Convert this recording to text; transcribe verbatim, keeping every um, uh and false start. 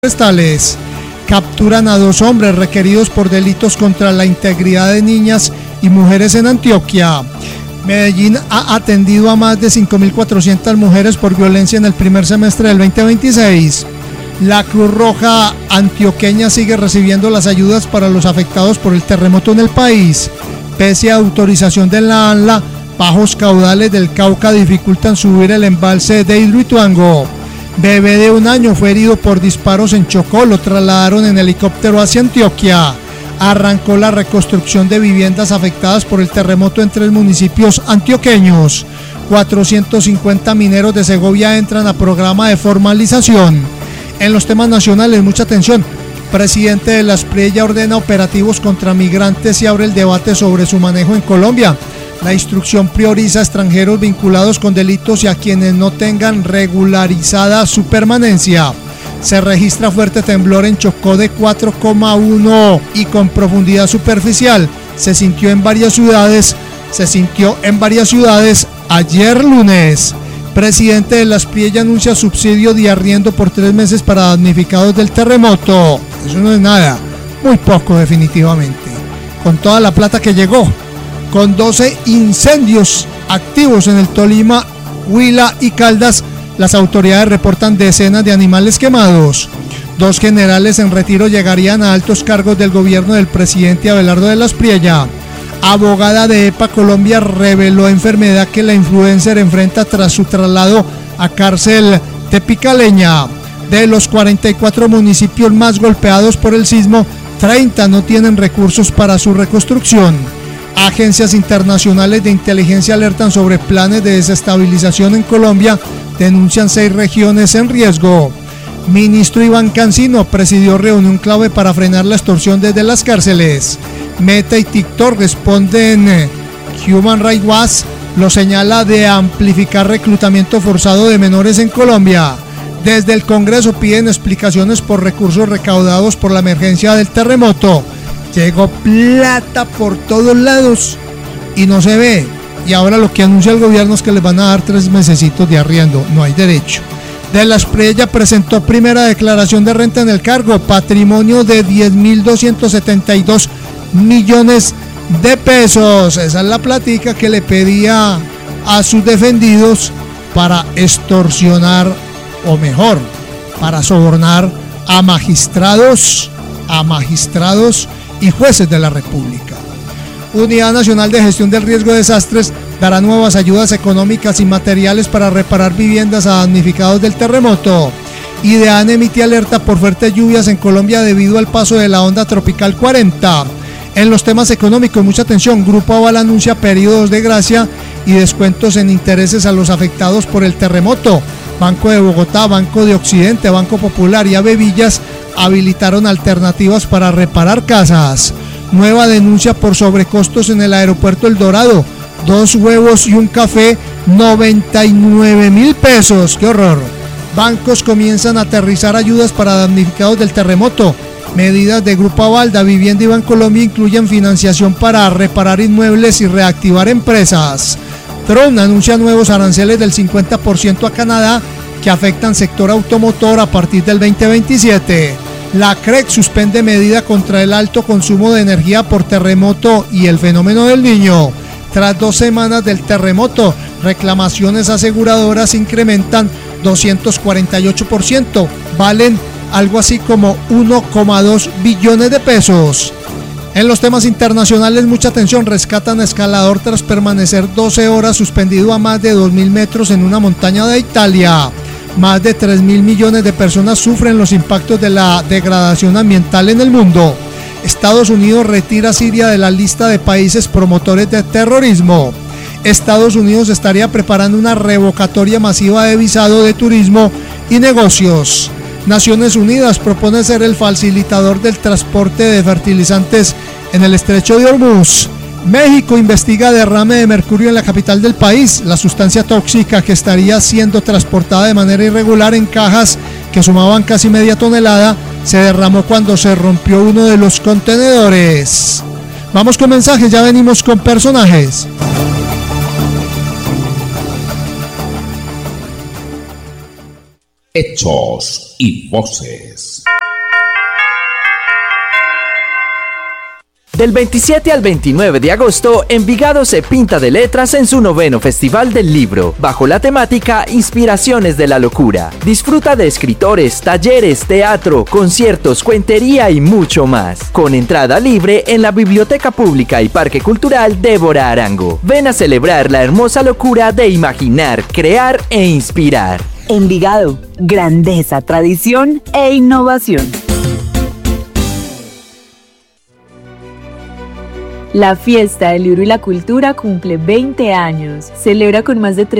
forestales. Capturan a dos hombres requeridos por delitos contra la integridad de niñas y mujeres en Antioquia. Medellín ha atendido a más de cinco mil cuatrocientas mujeres por violencia en el primer semestre del veinte veintiséis. La Cruz Roja antioqueña sigue recibiendo las ayudas para los afectados por el terremoto en el país. Pese a autorización de la ANLA, bajos caudales del Cauca dificultan subir el embalse de Hidroituango. Bebé de un año fue herido por disparos en Chocó, lo trasladaron en helicóptero hacia Antioquia. Arrancó la reconstrucción de viviendas afectadas por el terremoto en tres municipios antioqueños. cuatrocientos cincuenta mineros de Segovia entran a programa de formalización. En los temas nacionales, mucha atención. Presidente de la Asprilla ordena operativos contra migrantes y abre el debate sobre su manejo en Colombia. La instrucción prioriza a extranjeros vinculados con delitos y a quienes no tengan regularizada su permanencia. Se registra fuerte temblor en Chocó de cuatro coma uno y con profundidad superficial. Se sintió en varias ciudades, se sintió en varias ciudades ayer lunes. Presidente de la Asprilla anuncia subsidio de arriendo por tres meses para damnificados del terremoto. Eso no es nada, muy poco definitivamente. Con toda la plata que llegó. Con doce incendios activos en el Tolima, Huila y Caldas, las autoridades reportan decenas de animales quemados. Dos generales en retiro llegarían a altos cargos del gobierno del presidente Abelardo de la Asprilla. Abogada de EPA Colombia reveló enfermedad que la influencer enfrenta tras su traslado a cárcel tepicaleña. De los cuarenta y cuatro municipios más golpeados por el sismo, treinta no tienen recursos para su reconstrucción. Agencias internacionales de inteligencia alertan sobre planes de desestabilización en Colombia, denuncian seis regiones en riesgo. Ministro Iván Cancino presidió reunión clave para frenar la extorsión desde las cárceles. Meta y TikTok responden. Human Rights Watch lo señala de amplificar reclutamiento forzado de menores en Colombia. Desde el Congreso piden explicaciones por recursos recaudados por la emergencia del terremoto. Llegó plata por todos lados y no se ve. Y ahora lo que anuncia el gobierno es que les van a dar tres mesecitos de arriendo. No hay derecho. De la Asprilla presentó primera declaración de renta en el cargo. Patrimonio de diez mil doscientos setenta y dos millones de pesos. Esa es la platica que le pedía a sus defendidos para extorsionar, o mejor, para sobornar a magistrados, a magistrados y jueces de la República. Unidad Nacional de Gestión del Riesgo de Desastres dará nuevas ayudas económicas y materiales para reparar viviendas a damnificados del terremoto. IDEAN emite alerta por fuertes lluvias en Colombia debido al paso de la onda tropical cuarenta. En los temas económicos, mucha atención. Grupo Aval anuncia periodos de gracia y descuentos en intereses a los afectados por el terremoto. Banco de Bogotá, Banco de Occidente, Banco Popular y Avevillas habilitaron alternativas para reparar casas. Nueva denuncia por sobrecostos en el aeropuerto El Dorado. Dos huevos y un café, noventa y nueve mil pesos. ¡Qué horror! Bancos comienzan a aterrizar ayudas para damnificados del terremoto. Medidas de Grupo Aval, Da Vivienda y Bancolombia incluyen financiación para reparar inmuebles y reactivar empresas. Trump anuncia nuevos aranceles del cincuenta por ciento a Canadá que afectan sector automotor a partir del veinte veintisiete. La C R E C suspende medida contra el alto consumo de energía por terremoto y el fenómeno del Niño. Tras dos semanas del terremoto, reclamaciones aseguradoras incrementan doscientos cuarenta y ocho por ciento, valen algo así como uno coma dos billones de pesos. En los temas internacionales, mucha atención. Rescatan a escalador tras permanecer doce horas suspendido a más de dos mil metros en una montaña de Italia. Más de tres mil millones de personas sufren los impactos de la degradación ambiental en el mundo. Estados Unidos retira a Siria de la lista de países promotores de terrorismo. Estados Unidos estaría preparando una revocatoria masiva de visado de turismo y negocios. Naciones Unidas propone ser el facilitador del transporte de fertilizantes en el estrecho de Hormuz. México investiga derrame de mercurio en la capital del país. La sustancia tóxica que estaría siendo transportada de manera irregular en cajas que sumaban casi media tonelada se derramó cuando se rompió uno de los contenedores. Vamos con mensajes, ya venimos con personajes. Hechos y voces. Del veintisiete al veintinueve de agosto, Envigado se pinta de letras en su noveno Festival del Libro, bajo la temática Inspiraciones de la Locura. Disfruta de escritores, talleres, teatro, conciertos, cuentería y mucho más. Con entrada libre en la Biblioteca Pública y Parque Cultural Débora Arango. Ven a celebrar la hermosa locura de imaginar, crear e inspirar. Envigado, grandeza, tradición e innovación. La Fiesta del Libro y la Cultura cumple veinte años. Celebra con más de